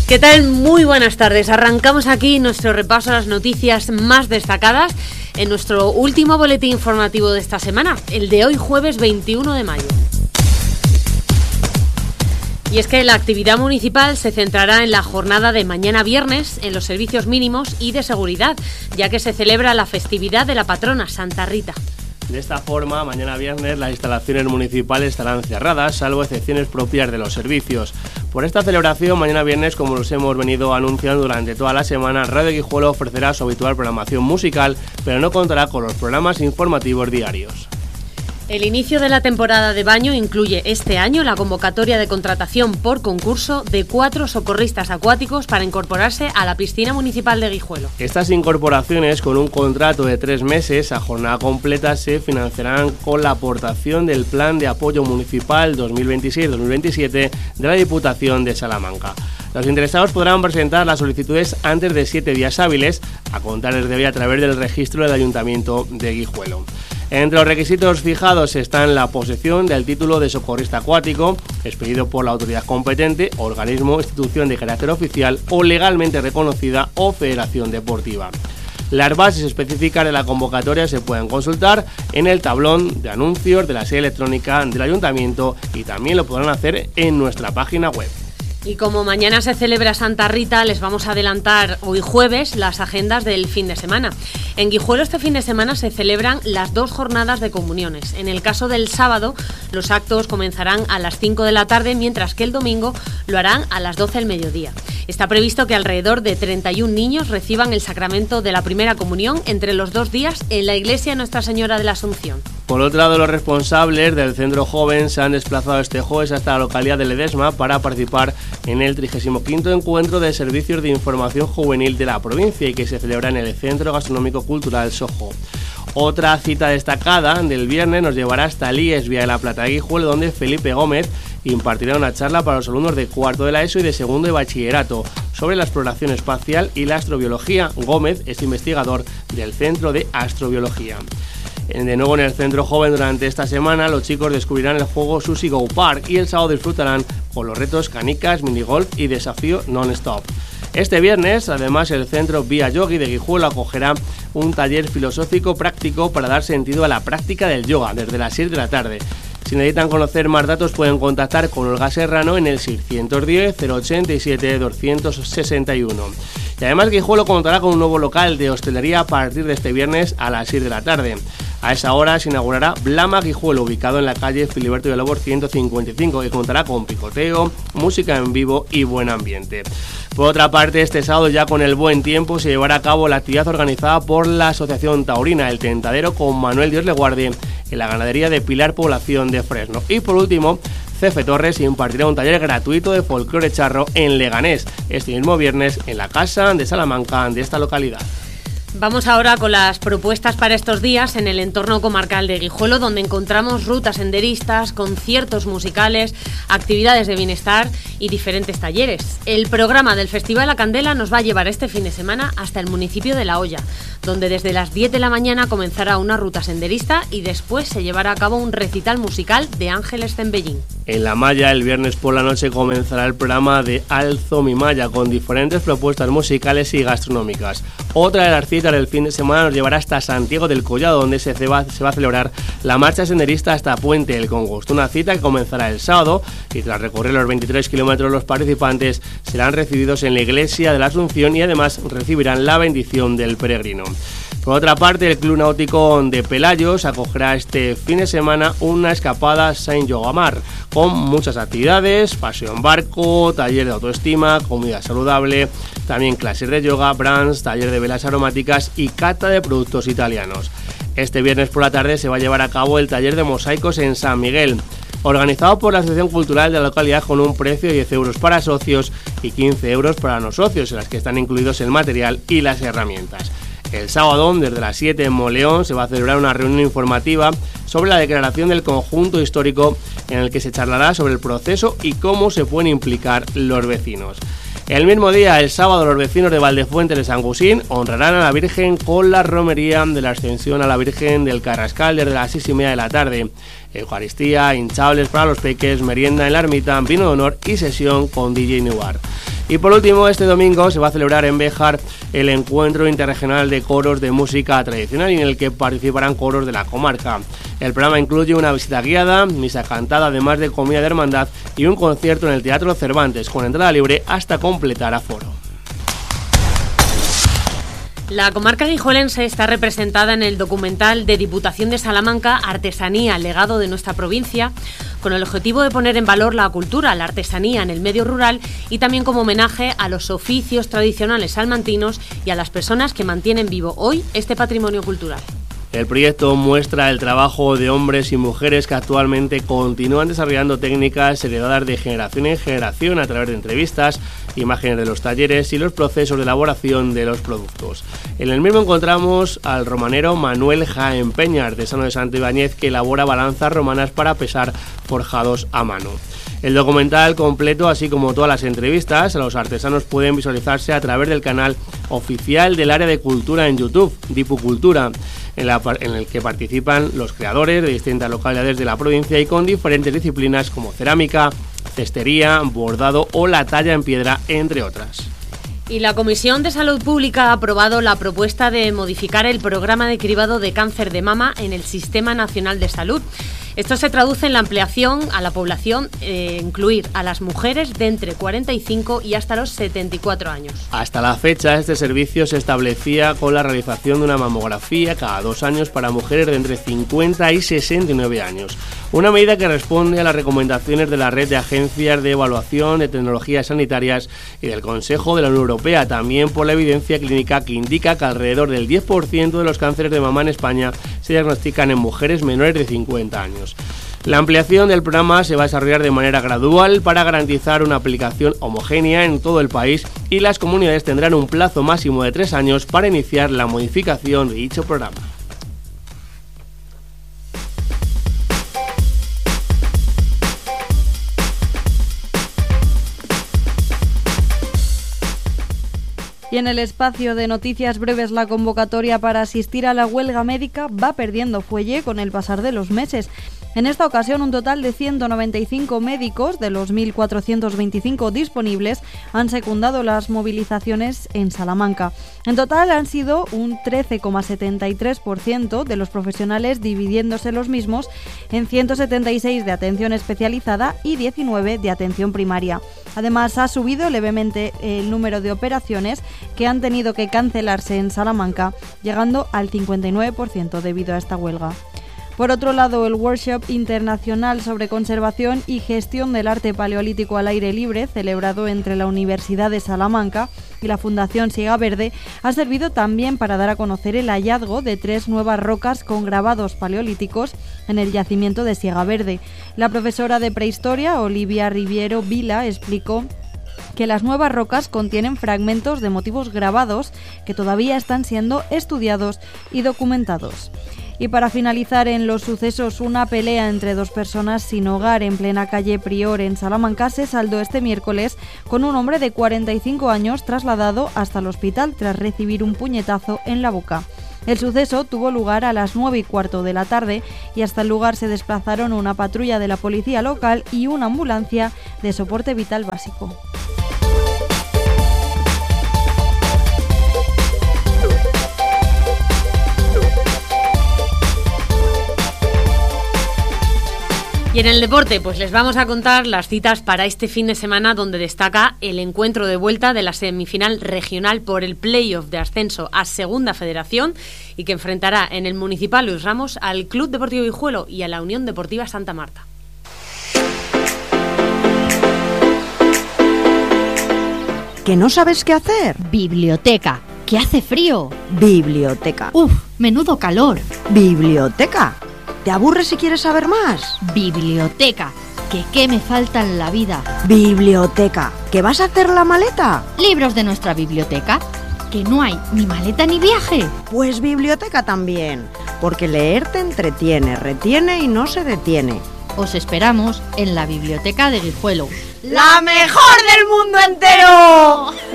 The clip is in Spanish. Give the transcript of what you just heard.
¿Qué tal? Muy buenas tardes. Arrancamos aquí nuestro repaso a las noticias más destacadas en nuestro último boletín informativo de esta semana, el de hoy jueves 21 de mayo. Y es que la actividad municipal se centrará en la jornada de mañana viernes en los servicios mínimos y de seguridad, ya que se celebra la festividad de la patrona Santa Rita. De esta forma, mañana viernes las instalaciones municipales estarán cerradas, salvo excepciones propias de los servicios. Por esta celebración, mañana viernes, como los hemos venido anunciando durante toda la semana, Radio Guijuelo ofrecerá su habitual programación musical, pero no contará con los programas informativos diarios. El inicio de la temporada de baño incluye este año la convocatoria de contratación por concurso de 4 socorristas acuáticos para incorporarse a la piscina municipal de Guijuelo. Estas incorporaciones, con un contrato de 3 meses a jornada completa, se financiarán con la aportación del Plan de Apoyo Municipal 2026-2027 de la Diputación de Salamanca. Los interesados podrán presentar las solicitudes antes de 7 días hábiles, a contar desde hoy a través del registro del Ayuntamiento de Guijuelo. Entre los requisitos fijados están la posesión del título de socorrista acuático, expedido por la autoridad competente, organismo o institución de carácter oficial o legalmente reconocida o federación deportiva. Las bases específicas de la convocatoria se pueden consultar en el tablón de anuncios de la sede electrónica del Ayuntamiento y también lo podrán hacer en nuestra página web. Y como mañana se celebra Santa Rita, les vamos a adelantar hoy jueves las agendas del fin de semana. En Guijuelo este fin de semana se celebran las 2 jornadas de comuniones. En el caso del sábado, los actos comenzarán a las 5 de la tarde, mientras que el domingo lo harán a las 12 del mediodía. Está previsto que alrededor de 31 niños reciban el sacramento de la primera comunión entre los 2 días en la iglesia de Nuestra Señora de la Asunción. Por otro lado, los responsables del Centro Joven se han desplazado este jueves hasta la localidad de Ledesma para participar en el 35º Encuentro de Servicios de Información Juvenil de la provincia y que se celebra en el Centro Gastronómico Cultural Sojo. Otra cita destacada del viernes nos llevará hasta Líes, Vía de la Plata de Guijuelo, donde Felipe Gómez impartirá una charla para los alumnos de cuarto de la ESO y de segundo de bachillerato sobre la exploración espacial y la astrobiología. Gómez es investigador del Centro de Astrobiología. De nuevo en el Centro Joven durante esta semana, los chicos descubrirán el juego Sushi Go Park y el sábado disfrutarán con los retos canicas, minigolf y desafío non-stop. Este viernes, además, el Centro Vía Yogi de Guijuelo acogerá un taller filosófico práctico para dar sentido a la práctica del yoga desde las 6 de la tarde. Si necesitan conocer más datos pueden contactar con Olga Serrano en el 610-087-261. Y además Guijuelo contará con un nuevo local de hostelería a partir de este viernes a las 6 de la tarde. A esa hora se inaugurará Blama Guijuelo, ubicado en la calle Filiberto de Lobos 155, que contará con picoteo, música en vivo y buen ambiente. Por otra parte, este sábado, ya con el buen tiempo, se llevará a cabo la actividad organizada por la Asociación Taurina El Tentadero con Manuel Dios le guarde en la ganadería de Pilar Población de Fresno. Y por último, Cefe Torres impartirá un taller gratuito de folclore charro en Leganés este mismo viernes en la Casa de Salamanca de esta localidad. Vamos ahora con las propuestas para estos días en el entorno comarcal de Guijuelo, donde encontramos rutas senderistas, conciertos musicales, actividades de bienestar y diferentes talleres. El programa del Festival La Candela nos va a llevar este fin de semana hasta el municipio de La Hoya, donde desde las 10 de la mañana comenzará una ruta senderista y después se llevará a cabo un recital musical de Ángeles Zembellín. En La Malla, el viernes por la noche comenzará el programa de Alzo mi Malla con diferentes propuestas musicales y gastronómicas. Otra de las citas del fin de semana nos llevará hasta Santiago del Collado, donde se va a celebrar la marcha senderista hasta Puente del Congost. Una cita que comenzará el sábado y tras recorrer los 23 kilómetros los participantes serán recibidos en la iglesia de la Asunción y además recibirán la bendición del peregrino. Por otra parte, el Club Náutico de Pelayos acogerá este fin de semana una escapada Saint Yogamar con muchas actividades, paseo en barco, taller de autoestima, comida saludable, también clases de yoga, brunch, taller de velas aromáticas y cata de productos italianos. Este viernes por la tarde se va a llevar a cabo el taller de mosaicos en San Miguel, organizado por la Asociación Cultural de la localidad con un precio de 10 euros para socios y 15 euros para no socios, en las que están incluidos el material y las herramientas. El sábado, desde las 7 en Moleón, se va a celebrar una reunión informativa sobre la declaración del conjunto histórico en el que se charlará sobre el proceso y cómo se pueden implicar los vecinos. El mismo día, el sábado, los vecinos de Valdefuentes de San Gusín honrarán a la Virgen con la romería de la Ascensión a la Virgen del Carrascal desde las 6:30 de la tarde. Eucaristía, hinchables para los peques, merienda en la ermita, vino de honor y sesión con DJ Nubar. Y por último, este domingo se va a celebrar en Béjar el Encuentro Interregional de Coros de Música Tradicional, en el que participarán coros de la comarca. El programa incluye una visita guiada, misa cantada, además de comida de hermandad y un concierto en el Teatro Cervantes, con entrada libre hasta completar aforo. La comarca guijuelense está representada en el documental de Diputación de Salamanca, Artesanía, legado de nuestra provincia, con el objetivo de poner en valor la cultura, la artesanía en el medio rural y también como homenaje a los oficios tradicionales salmantinos y a las personas que mantienen vivo hoy este patrimonio cultural. El proyecto muestra el trabajo de hombres y mujeres que actualmente continúan desarrollando técnicas heredadas de generación en generación a través de entrevistas, imágenes de los talleres y los procesos de elaboración de los productos. En el mismo encontramos al romanero Manuel Jaén Peña, artesano de Santo Ibáñez, que elabora balanzas romanas para pesar forjados a mano. El documental completo, así como todas las entrevistas a los artesanos, pueden visualizarse a través del canal oficial del área de cultura en YouTube, Dipucultura, en el que participan los creadores de distintas localidades de la provincia y con diferentes disciplinas como cerámica, cestería, bordado o la talla en piedra, entre otras. Y la Comisión de Salud Pública ha aprobado la propuesta de modificar el programa de cribado de cáncer de mama en el Sistema Nacional de Salud. Esto se traduce en la ampliación a la población, incluir a las mujeres de entre 45 y hasta los 74 años. Hasta la fecha, este servicio se establecía con la realización de una mamografía cada 2 años para mujeres de entre 50 y 69 años. Una medida que responde a las recomendaciones de la Red de Agencias de Evaluación de Tecnologías Sanitarias y del Consejo de la Unión Europea, también por la evidencia clínica que indica que alrededor del 10% de los cánceres de mama en España se diagnostican en mujeres menores de 50 años. La ampliación del programa se va a desarrollar de manera gradual para garantizar una aplicación homogénea en todo el país, y las comunidades tendrán un plazo máximo de 3 años para iniciar la modificación de dicho programa. Y en el espacio de noticias breves, la convocatoria para asistir a la huelga médica va perdiendo fuelle con el pasar de los meses. En esta ocasión, un total de 195 médicos de los 1.425 disponibles han secundado las movilizaciones en Salamanca. En total han sido un 13,73% de los profesionales, dividiéndose los mismos en 176 de atención especializada y 19 de atención primaria. Además, ha subido levemente el número de operaciones que han tenido que cancelarse en Salamanca, llegando al 59% debido a esta huelga. Por otro lado, el Workshop Internacional sobre Conservación y Gestión del Arte Paleolítico al Aire Libre, celebrado entre la Universidad de Salamanca y la Fundación Siega Verde, ha servido también para dar a conocer el hallazgo de 3 nuevas rocas con grabados paleolíticos en el yacimiento de Siega Verde. La profesora de Prehistoria, Olivia Riviero Vila, explicó que las nuevas rocas contienen fragmentos de motivos grabados que todavía están siendo estudiados y documentados. Y para finalizar, en los sucesos, una pelea entre 2 personas sin hogar en plena calle Prior en Salamanca se saldó este miércoles con un hombre de 45 años trasladado hasta el hospital tras recibir un puñetazo en la boca. El suceso tuvo lugar a las 9:15 de la tarde y hasta el lugar se desplazaron una patrulla de la policía local y una ambulancia de soporte vital básico. Y en el deporte, pues les vamos a contar las citas para este fin de semana, donde destaca el encuentro de vuelta de la semifinal regional por el playoff de ascenso a Segunda Federación, y que enfrentará en el Municipal Luis Ramos al Club Deportivo Guijuelo y a la Unión Deportiva Santa Marta. ¿Que no sabes qué hacer? Biblioteca. ¿Que hace frío? Biblioteca. Uf, menudo calor. Biblioteca. ¿Te aburres si quieres saber más? Biblioteca. ¿Que qué me falta en la vida? Biblioteca. ¿Que vas a hacer la maleta? ¿Libros de nuestra biblioteca? ¿Que no hay ni maleta ni viaje? Pues biblioteca también, porque leer te entretiene, retiene y no se detiene. Os esperamos en la biblioteca de Guijuelo. ¡La mejor del mundo entero!